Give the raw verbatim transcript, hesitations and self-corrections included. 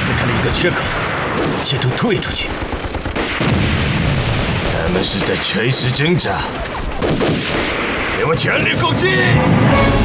撕开了一个缺口，企图退出去。 他们是在垂死挣扎，给我全力攻击！